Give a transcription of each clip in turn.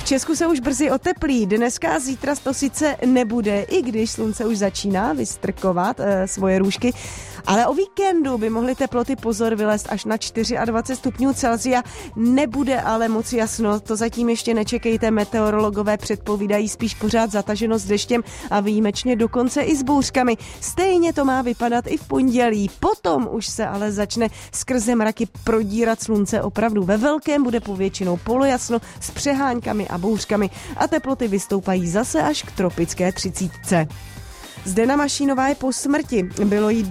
V Česku se už brzy oteplí. Dneska a zítra to sice nebude, i když slunce už začíná vystrkovat svoje růžky, ale o víkendu by mohly teploty vylézt až na 24 stupňů Celsia. Nebude ale moc jasno, to zatím ještě nečekejte. Meteorologové předpovídají spíš pořád zataženost deštěm a výjimečně dokonce i s bouřkami. Stejně to má vypadat i v pondělí. Potom už se ale začne skrze mraky prodírat slunce opravdu ve velkém, bude povětšinou polojasno s přeháňkami a bouřkami a teploty vystoupají zase až k tropické 30. Zdena Mašínová je po smrti. Bylo jí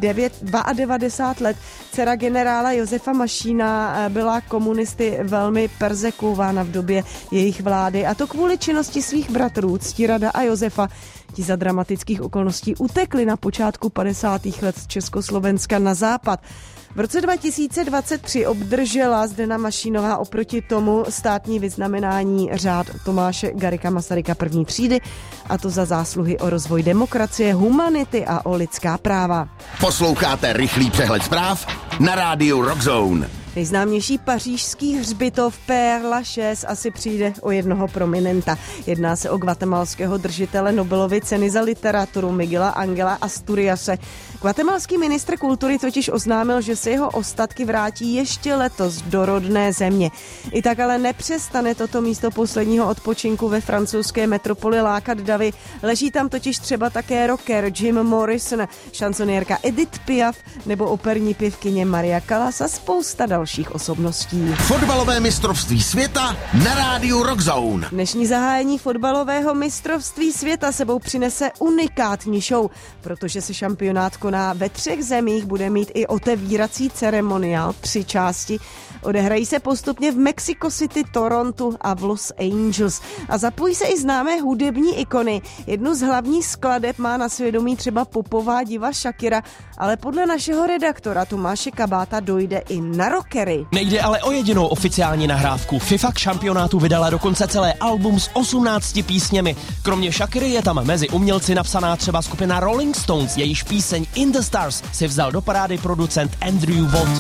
92 let. Dcera generála Josefa Mašína byla komunisty velmi perzekuována v době jejich vlády, a to kvůli činnosti svých bratrů Ctirada a Josefa. Ti za dramatických okolností utekli na počátku 50. let z Československa na západ. V roce 2023 obdržela Zdena Mašínová oproti tomu státní vyznamenání řád Tomáše Garrigua Masaryka první třídy, a to za zásluhy o rozvoj demokracie, humanity a o lidská práva. Posloucháte rychlý přehled zpráv na rádiu Rockzone. Nejznámější pařížský hřbitov Père Lachaise asi přijde o jednoho prominenta. Jedná se o guatemalského držitele Nobelovy ceny za literaturu Miguela Angela Asturiase. Guatemalský ministr kultury totiž oznámil, že se jeho ostatky vrátí ještě letos do rodné země. I tak ale nepřestane toto místo posledního odpočinku ve francouzské metropoli lákat davy. Leží tam totiž třeba také rocker Jim Morrison, šansonierka Edith Piaf nebo operní pěvkyně Maria Callas a spousta dalších osobností. Fotbalové mistrovství světa na rádiu Rockzone. Dnešní zahájení fotbalového mistrovství světa sebou přinese unikátní show, protože se šampionát koná ve 3 zemích, bude mít i otevírací ceremoniál, 3 části. Odehrají se postupně v Mexico City, Torontu a v Los Angeles. A zapojí se i známé hudební ikony. Jednu z hlavních skladeb má na svědomí třeba popová diva Shakira, ale podle našeho redaktora Tomáše Kabáta dojde i na rockery. Nejde ale o jedinou oficiální nahrávku. FIFA k šampionátu vydala dokonce celé album s 18 písněmi. Kromě Shakiry je tam mezi umělci napsaná třeba skupina Rolling Stones, jejíž píseň In the Stars si vzal do parády producent Andrew Watt.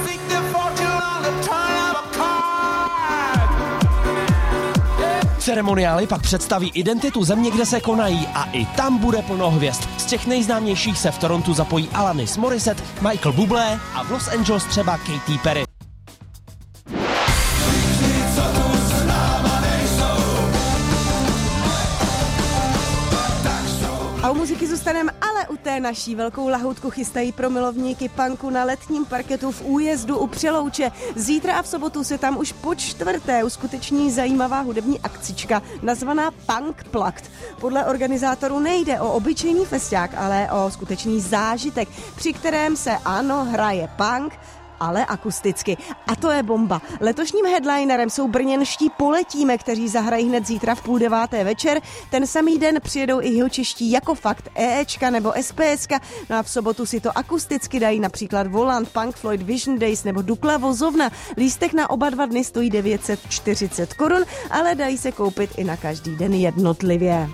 Ceremoniály pak představí identitu země, kde se konají, a i tam bude plno hvězd. Z těch nejznámějších se v Torontu zapojí Alanis Morissette, Michael Bublé a v Los Angeles třeba Katy Perry. A u muziky zůstaneme, ale u té naší velkou lahoutku chystají pro milovníky punku na letním parketu v Újezdu u Přelouče. Zítra a v sobotu se tam už po 4. uskuteční zajímavá hudební akcička nazvaná Punk Plugged. Podle organizátorů nejde o obyčejný festiák, ale o skutečný zážitek, při kterém se ano hraje punk, ale akusticky. A to je bomba. Letošním headlinerem jsou brněnští Poletíme, kteří zahrají hned zítra v 8:30 večer. Ten samý den přijedou i jihočeští Jako Fakt, EEčka nebo SPSka. No a v sobotu si to akusticky dají například Volant, Punk Floyd, Vision Days nebo Dukla Vozovna. Lístek na oba 2 dny stojí 940 korun, ale dají se koupit i na každý den jednotlivě.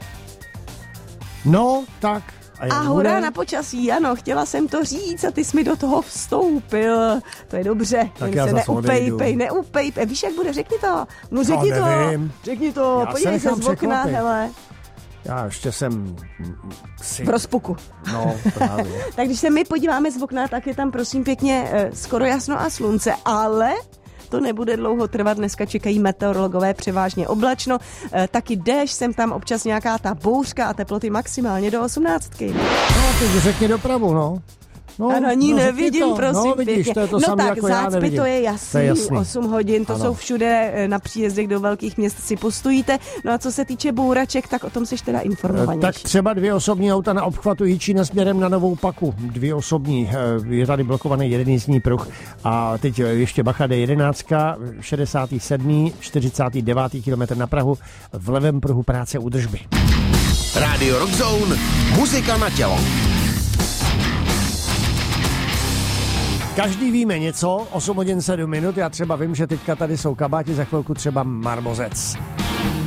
No, tak. A hurá na počasí, ano, chtěla jsem to říct a ty jsi mi do toho vstoupil. To je dobře, tak jen se neupejpej. Víš, jak bude, řekni to. No řekni to, podívej se z okna, hele. Já ještě jsem v rozpuku. No, právě. Tak když se my podíváme z okna, tak je tam prosím pěkně skoro jasno a slunce, ale to nebude dlouho trvat, dneska čekají meteorologové převážně oblačno, taky déšť, sem tam občas nějaká ta bouřka a teploty maximálně do 18. No, teď řekni dopravu, no. No, ano, ani nevidím, to. Prosím, no, vidíš, to je to samé jako já nevidím. To je jasný. 8 hodin, to jsou všude na příjezdech do velkých měst si postojíte. No a co se týče bouraček, tak o tom jsi teda informovanější. Tak třeba 2 osobní auta na obchvatu Jičína směrem na Novou Paku. 2 osobní, je tady blokovaný jeden jízdní pruh. A teď ještě bacha D11, 67. 49. kilometr na Prahu, v levém pruhu práce údržby. Radio Rockzone, muzika na tělo. Každý víme něco, 8 hodin 7 minut, já třeba vím, že teďka tady jsou kabáti, za chvilku třeba marmozec.